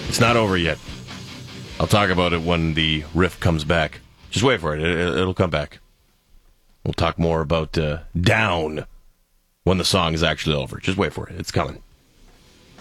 It's not over yet. I'll talk about it when the riff comes back. Just wait for it. It'll come back. We'll talk more about Down when the song is actually over. Just wait for it. It's coming.